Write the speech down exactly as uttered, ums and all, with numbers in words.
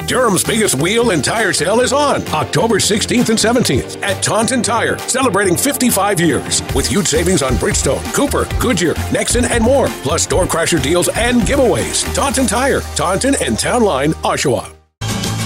Durham's biggest wheel and tire sale is on October sixteenth and seventeenth at Taunton Tire, celebrating fifty-five years with huge savings on Bridgestone, Cooper, Goodyear, Nexon, and more, plus door crasher deals and giveaways. Taunton Tire, Taunton and Town Line, Oshawa.